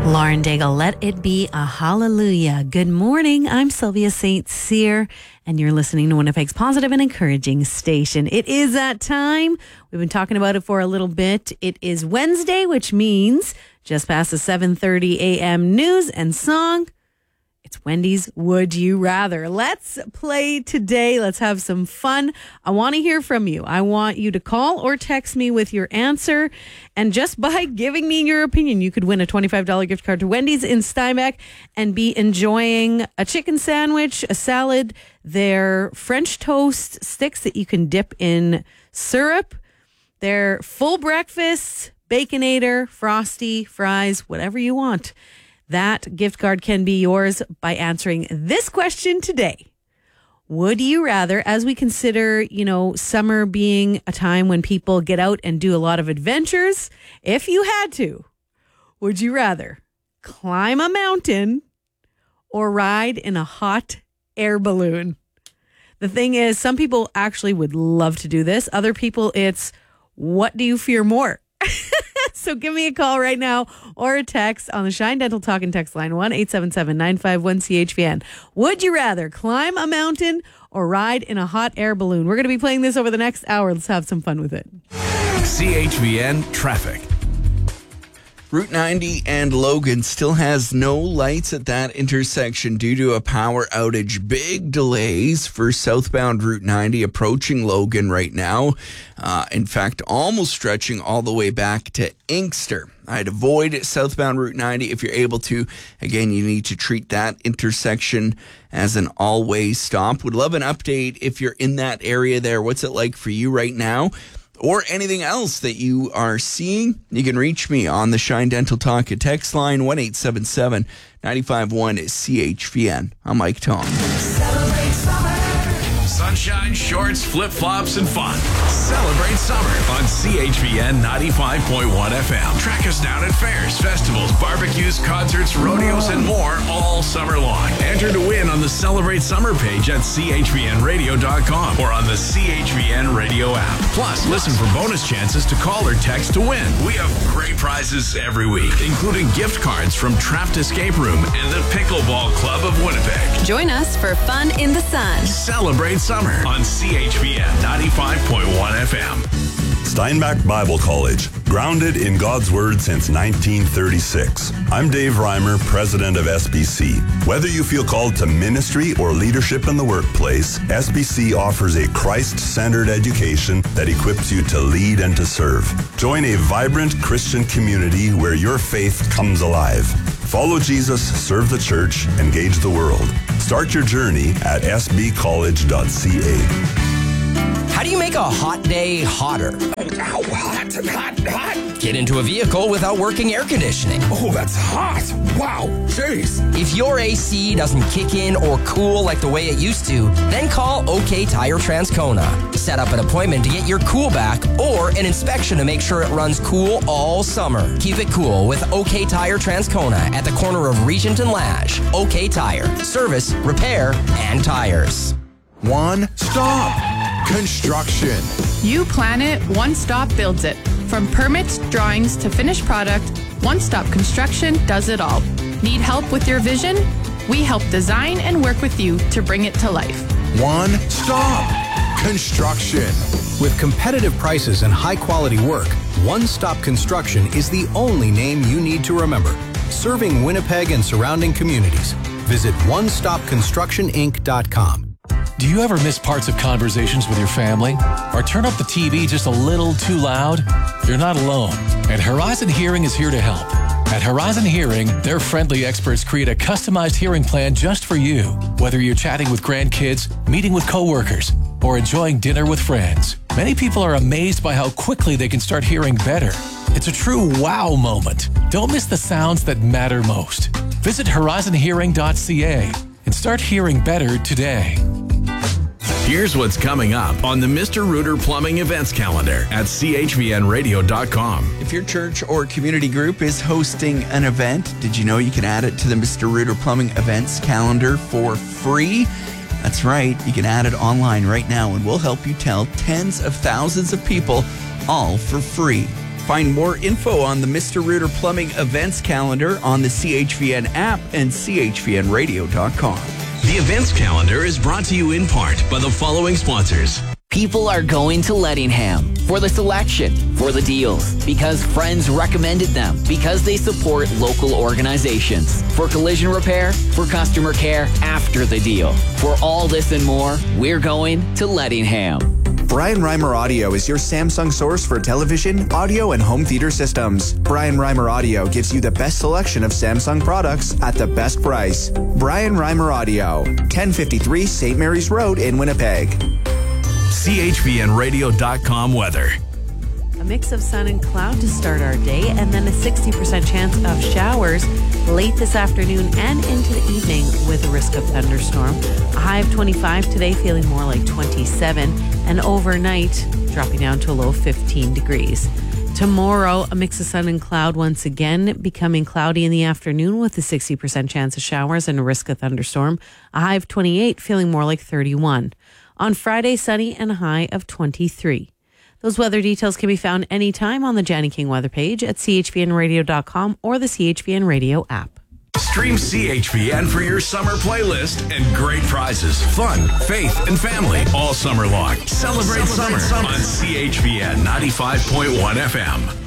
Lauren Daigle, Let It Be a Hallelujah. Good morning. I'm Sylvia St. Cyr, and you're listening to Winnipeg's positive and encouraging station. It is that time. We've been talking about it for a little bit. It is Wednesday, which means just past the 7:30 a.m. news and song. It's Wendy's Would You Rather. Let's play today. Let's have some fun. I want to hear from you. I want you to call or text me with your answer. And just by giving me your opinion, you could win a $25 gift card to Wendy's in Steinbach and be enjoying a chicken sandwich, a salad, their French toast sticks that you can dip in syrup, their full breakfast, Baconator, Frosty, fries, whatever you want. That gift card can be yours by answering this question today. Would you rather, as we consider, summer being a time when people get out and do a lot of adventures, if you had to, would you rather climb a mountain or ride in a hot air balloon? The thing is, some people actually would love to do this. Other people, it's, what do you fear more? So give me a call right now or a text on the Shine Dental Talk and Text line 1-877-951-CHVN. Would you rather climb a mountain or ride in a hot air balloon? We're going to be playing this over the next hour. Let's have some fun with it. CHVN Traffic. Route 90 and Logan still has no lights at that intersection due to a power outage. Big delays for southbound Route 90 approaching Logan right now. In fact, almost stretching all the way back to Inkster. I'd avoid southbound Route 90 if you're able to. Again, you need to treat that intersection as an all-way stop. Would love an update if you're in that area there. What's it like for you right now? Or anything else that you are seeing, you can reach me on the Shine Dental Talk at text line 1-877-951-CHVN. I'm Mike Tong. Celebrate summer. Sunshine, shorts, flip-flops, and fun. Celebrate summer on CHVN 95.1 FM. Track us down at fairs, festivals, barbecues, concerts, rodeos, and more all summer long. Enter to win on the Celebrate Summer page at chvnradio.com or on the CHVN Radio app. Plus, listen for bonus chances to call or text to win. We have great prizes every week, including gift cards from Trapped Escape Room and the Pickleball Club of Winnipeg. Join us for fun in the sun. Celebrate summer on CHVN 95.1 FM. Steinbach Bible College, grounded in God's Word since 1936. I'm Dave Reimer, president of SBC. Whether you feel called to ministry or leadership in the workplace, SBC offers a Christ-centered education that equips you to lead and to serve. Join a vibrant Christian community where your faith comes alive. Follow Jesus, serve the church, engage the world. Start your journey at sbcollege.ca. How do you make a hot day hotter? Hot. Get into a vehicle without working air conditioning. Oh, that's hot. Wow, jeez. If your AC doesn't kick in or cool like the way it used to, then call OK Tire Transcona. Set up an appointment to get your cool back or an inspection to make sure it runs cool all summer. Keep it cool with OK Tire Transcona at the corner of Regent and Lash. OK Tire. Service, repair, and tires. One stop construction. You plan it, One Stop builds it. From permits, drawings to finished product, One Stop Construction does it all. Need help with your vision? We help design and work with you to bring it to life. One stop construction. With competitive prices and high quality work, One Stop Construction is the only name you need to remember. Serving Winnipeg and surrounding communities. Visit onestopconstructioninc.com. Do you ever miss parts of conversations with your family? Or turn up the TV just a little too loud? You're not alone, and Horizon Hearing is here to help. At Horizon Hearing, their friendly experts create a customized hearing plan just for you. Whether you're chatting with grandkids, meeting with coworkers, or enjoying dinner with friends, many people are amazed by how quickly they can start hearing better. It's a true wow moment. Don't miss the sounds that matter most. Visit horizonhearing.ca and start hearing better today. Here's what's coming up on the Mr. Rooter Plumbing events calendar at chvnradio.com. If your church or community group is hosting an event, did you know you can add it to the Mr. Rooter Plumbing events calendar for free? That's right. You can add it online right now, and we'll help you tell tens of thousands of people all for free. Find more info on the Mr. Rooter Plumbing events calendar on the CHVN app and chvnradio.com. The events calendar is brought to you in part by the following sponsors. People are going to Lettingham for the selection, for the deals, because friends recommended them, because they support local organizations, for collision repair, for customer care after the deal. For all this and more, we're going to Lettingham. Brian Reimer Audio is your Samsung source for television, audio, and home theater systems. Brian Reimer Audio gives you the best selection of Samsung products at the best price. Brian Reimer Audio, 1053 St. Mary's Road in Winnipeg. CHVNradio.com weather. A mix of sun and cloud to start our day, and then a 60% chance of showers late this afternoon and into the evening with a risk of thunderstorm. A high of 25 today, feeling more like 27, and overnight dropping down to a low of 15 degrees. Tomorrow, a mix of sun and cloud once again, becoming cloudy in the afternoon with a 60% chance of showers and a risk of thunderstorm. A high of 28, feeling more like 31. On Friday, sunny and a high of 23. Those weather details can be found anytime on the Janny King weather page at chvnradio.com or the CHVN Radio app. Stream CHVN for your summer playlist and great prizes, fun, faith, and family all summer long. Celebrate summer on CHVN 95.1 FM.